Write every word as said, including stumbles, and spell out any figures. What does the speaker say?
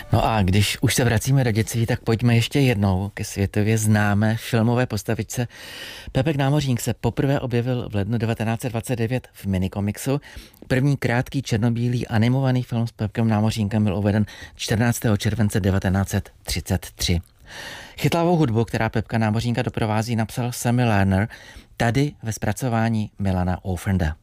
No a když už se vracíme do dětství, tak pojďme ještě jednou ke světově známé filmové postavičce. Pepek Námořník se poprvé objevil v lednu devatenáct set dvacet devět v minikomiksu. První krátký černobílý animovaný film s Pepkem Námořníkem byl uveden čtrnáctého července devatenáct set třicet tři. Chytlavou hudbu, která Pepka Námořníka doprovází, napsal Sammy Lerner, tady ve zpracování Milana Ofrenda.